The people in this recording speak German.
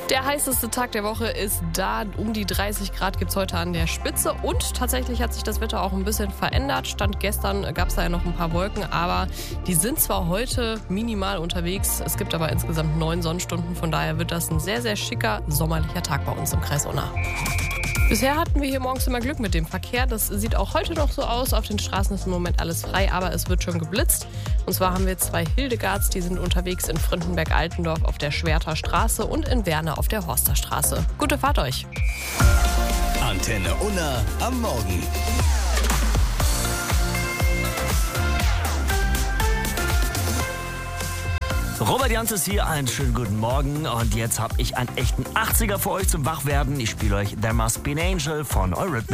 Der heißeste Tag der Woche ist da. Um die 30 Grad gibt es heute an der Spitze. Und tatsächlich hat sich das Wetter auch ein bisschen verändert. Stand gestern gab es da ja noch ein paar Wolken, aber die sind zwar heute minimal unterwegs. Es gibt aber insgesamt 9 Sonnenstunden. Von daher wird das ein sehr, sehr schicker sommerlicher Tag bei uns im Kreis Unna. Bisher hatten wir hier morgens immer Glück mit dem Verkehr. Das sieht auch heute noch so aus. Auf den Straßen ist im Moment alles frei, aber es wird schon geblitzt. Und zwar haben wir 2 Hildegards, die sind unterwegs in Fründenberg-Altendorf auf der Schwerter Straße und in Werne auf der Horster Straße. Gute Fahrt euch! Antenne Unna am Morgen. Robert Jantes hier, einen schönen guten Morgen. Und jetzt habe ich einen echten 80er für euch zum Wachwerden. Ich spiele euch There Must Be an Angel von Eurythmics.